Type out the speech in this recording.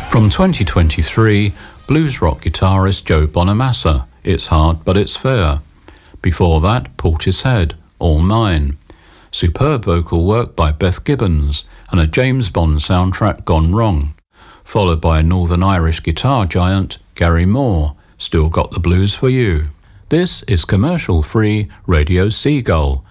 From 2023, blues rock guitarist Joe Bonamassa, It's Hard But It's Fair. Before that, Portishead, All Mine. Superb vocal work by Beth Gibbons and a James Bond soundtrack gone wrong. Followed by a Northern Irish guitar giant, Gary Moore, Still Got the Blues for You. This is commercial-free Radio Seagull,